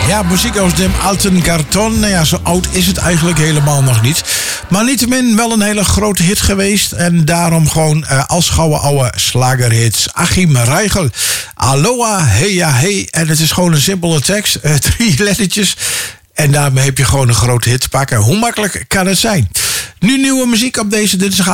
Ja, muziek aus dem alten Karton. Nou ja, zo oud is het eigenlijk helemaal nog niet. Maar niettemin wel een hele grote hit geweest. En daarom gewoon als gouden oude slagerhits. Achim Reichel. Aloha, hey ja, hey. En het is gewoon een simpele tekst. 3 lettertjes. En daarmee heb je gewoon een grote hit te pakken. Hoe makkelijk kan het zijn? Nu nieuwe muziek op deze dinsdag.